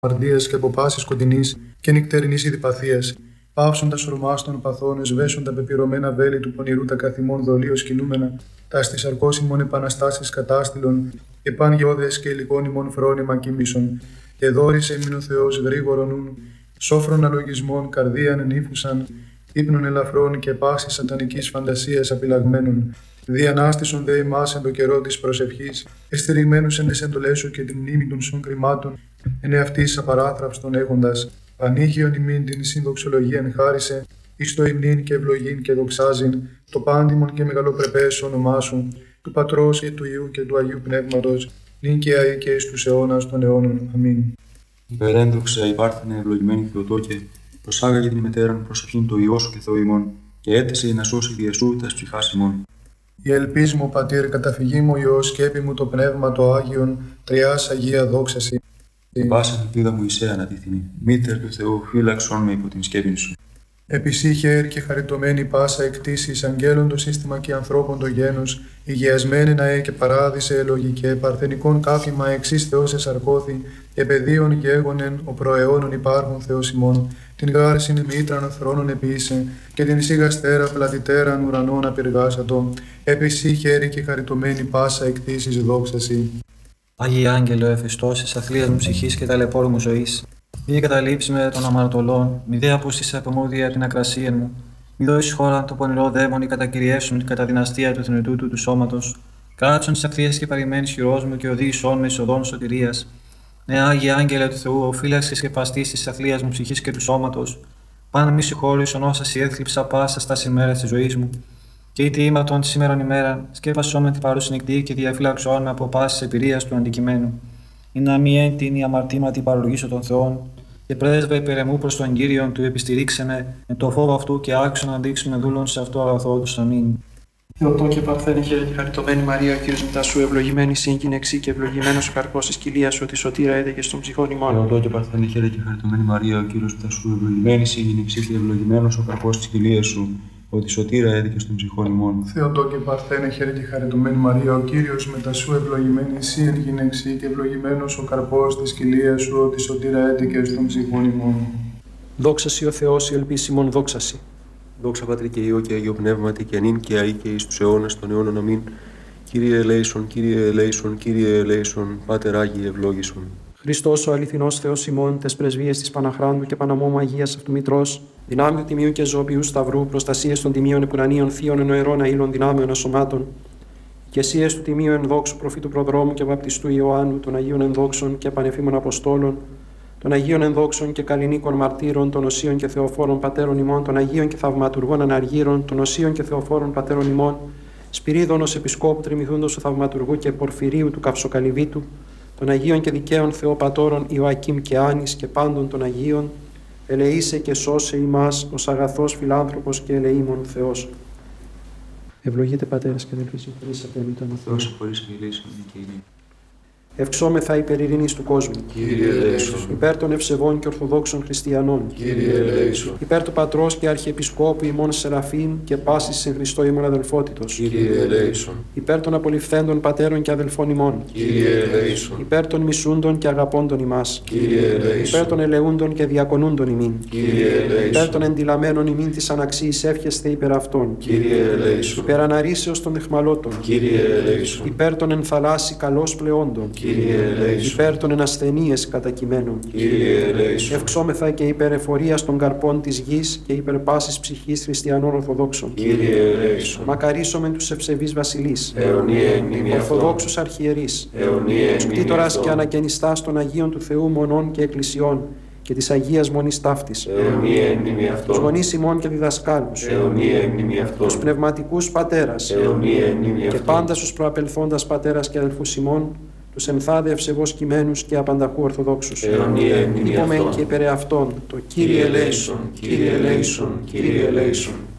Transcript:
αμαρτίας και από πάσης σκοτεινής και νυχτερινής ειδηπαθίας. Πάυσοντα ορμά των παθών, εσβέσουν τα πεπυρωμένα βέλη του πονηρού τα καθημών δολίως κινούμενα, τα στις αρκώσιμων επαναστάσεις κατάστηλων, και παν γεώδες και υλικών ημών φρόνημα κοιμήσων. Και δόρισε ημίν ο Θεός γρήγορον νουν, σόφρον αλογισμών καρδίαν ενήφουσαν, ύπνων ελαφρών και πάσης σατανικής φαντασίας απειλαγμένων. Διανάστησον δε ημάς εν το καιρό της προσευχής, εστηριγμένους εν τις εντολές σου και την μνήμη των σων κρυμάτων, εν εαυτής απαράθραυστον έχοντας. Πανήγιον ημίν την συνδοξολογίαν χάρισε, εις το υμνήν και ευλογήν και δοξάζειν, το πάντιμον και μεγαλοπρεπές όνομά σου, του Πατρός και του Υιού και του Αγίου Πνεύματος, νυν και αεί και εις τους αιώνας των αιώνων. Αμήν. Υπερένδοξα υπάρχανε ευλογημένη Θεοτόκε, προσάγαγε την μετέραν προσευχήν το Υιό σου και Θεό ημών, και έτησε να σώσει διεσού τας ψυχάς ημών. Η ελπίς μου, Πατήρ, καταφυγή μου Υιός, σκέπη μου το Πνεύμα το Άγιον, Τριάς Αγία δόξαση. Η πάσα ελπίδα μου εισέ ανατίθινη, μήτερ του Θεού, φύλαξον με υπό την σκέπη σου. Επισύχε και χαριτωμένη πάσα εκτίσεις, αγγέλων το σύστημα και ανθρώπων το γένος, υγιασμένη ναέ και παράδεισε ελογικέ, παρθενικών κάφημα εξής Θεός εσαρκώθη, και παιδίων γέγονεν ο προαιώνων υπάρχων Θεός ημών, την γάρσιν μήτραν θρόνων επίησε, και την σιγαστέρα πλατητέραν ουρανών απειργάσατο, επισύχε και χαριτωμένη πάσα εκτίσεις δόξαση. Άγιε Άγγελε, ο εφιστός αθλίας μου ψυχής και ταλαιπώρου μου ζωής, μη καταλήψει με των αμαρτωλών, μη δε απούστησε απομούδια από την ακρασία μου, μη δώσει χώρα το πονηρό δαίμονι κατακυριεύσουν κατά την αστεία του θνητού του σώματος, κάτσον τις ευθείες και παρημένης χειρός μου και οδήγησόν με εισοδόν σωτηρίας. Ναι, Άγιε Άγγελε του Θεού, ο φύλαξης και παστής της αθλίας μου ψυχής και του σώματος, πάνω μη συγχώρησον όσα σι έθλιψα πάσα στα ημέρας της ζωής μου. Και είτε ήμαρτον τη σήμερον ημέρα, σκέπασόν με την παρούση νυχτή και διαφύλαξόν με από πάσης εμπειρίας του αντικειμένου. Ή να μη έντην η αμαρτήματι παρολογήσω των Θεών, και πρέσβε υπερεμού προς τον Κύριον του επιστηρίξενε, με το φόβο αυτού και άξιον να δείξουμε δούλων σε αυτό αγαθό του. Αμήν. Θεοτόκε παρθένε χαίρε και χαριτωμένη Μαρία, ο Κύριος μετά σου, ευλογημένη σύγκυνεξή και ευλογημένος ο καρπός της κοιλίας σου, τη σωτήρα έδεκε στον ψυχών ημών. Θεοτόκε παρθένε χαίρε και χαριτωμένη Μαρία, ο Κύριος μετά σου, ευλογημένη σύγκυνεξή και ευλογημένος ο καρπός της κοιλίας σου, ότι σωτήρα έδικε στον ψυχών ημών. Θεοτόκε παρθένε χαίρε και χαριτωμένη Μαρία, ο Κύριος μετά σου, ευλογημένη εσύ εν γυναίξη και ευλογημένος ο καρπός της κοιλίας σου, ότι σωτήρα έδικε στον ψυχών ημών. Δόξα σοι ο Θεός, η ελπίσιμον δόξα σοι. Δόξα Πατρί και Υιό και Αγίο Πνεύματι και νυν και αεί και εις τους αιώνας των αιώνων. Αμήν. Κύριε ελέησον, Κύριε ελέησον, Κύριε ελέησον, Πάτερ Άγιε ευλόγησον. Χριστός ο αληθινός Θεός ημών, τες πρεσβείες της Παναχράντου και Παναμόμου Αγίας αυτού Μητρός, δυνάμει του Τιμίου και Ζώπιου Σταυρού, προστασίες των Τιμίων Επουρανίων Θείων Εννοερών Αήλων Δυνάμεων Ασωμάτων, ικεσίες του Τιμίου Ενδόξου Προφήτου Προδρόμου και Βαπτιστού Ιωάννου, των Αγίων Ενδόξων και Πανεφήμων Αποστόλων, των Αγίων Ενδόξων και Καλλινίκων Μαρτύρων, των Οσίων και Θεοφόρων Πατέρων ημών, των Αγίων και Θαυματουργών Αναργύρων, των Οσίων και Θεοφόρων Πατέρων ημών, Σπυρίδωνος Επισκόπου Τριμηθούντος του Θαυματουργού και Πορφυρίου του Καυσοκαλυβίτου, των Αγίων και Δικαίων Θεοπατώρων Ιωακήμ και Άνης και πάντων των Αγίων, ελεήσε και σώσε ημάς ως αγαθός φιλάνθρωπος και ελεήμων Θεός. Ευλογείτε πατέρας και αδελφοί, συγχωρήσατε εμείς τον Θεό. Θεός χωρίς μιλήσεων και ειρήνη. Ευξόμεθα υπέρ ειρήνης του κόσμου. Κύριε ελέησον. Υπέρ των ευσεβών και ορθοδόξων χριστιανών. Κύριε ελέησον. Υπέρ του Πατρός και Αρχιεπισκόπου ημών Σεραφείμ και πάσης εν Χριστώ ημών αδελφότητος. Κύριε ελέησον. Υπέρ των απολυφθέντων πατέρων και αδελφών ημών. Κύριε ελέησον. Υπέρ των μισούντων και αγαπώντων ημάς. Κύριε ελέησον. Υπέρ των ελεούντων και διακονούντων ημίν. Κύριε ελέησον. Υπέρ των εντυλαμένων ημίν της αναξίης εύχεστε υπέρ αυτών. Κύριε ελέησον. Υπέρ αναρρήσεως των αιχμαλώτων. Κύριε ελέησον. Υπέρ των ενθαλάσσι καλώς πλεόντων. Κύριε ελέησον. Υπέρ των ενασθενείες κατακειμένων. Κύριε ελέησον. Ευξόμεθα και υπέρ εφορίας των καρπών της γης και υπέρ πάσης ψυχής χριστιανών Ορθοδόξων. Κύριε ελέησον. Μακαρίσομεν τους ευσεβείς βασιλείς. Αιωνία εν μνήμη αυτών. Ορθοδόξους αρχιερείς. Αιωνία εν μνήμη Κτήτορας αυτών. και ανακαινιστάς των Αγίων του Θεού μονών και εκκλησιών και της Αγίας Μονής Ταύτης. Αιωνία εν μνήμη Τους αυτών. γονείς ημών και διδασκάλους. Αιωνία εν μνήμη αυτών. Τους πνευματικούς πατέρας. Αιωνία εν μνήμη Και αυτών. πάντα στους προαπελθόντας πατέρας και αδελφούς ημών, τους ενθάδε ευσεβώς κειμένους και απανταχού Ορθοδόξους. Αιωνία εν μνήμη Είπομεν αυτών. και υπερ αυτών το Κύριε ελέησον, Κύριε ελέησον, Κύριε ελέησον.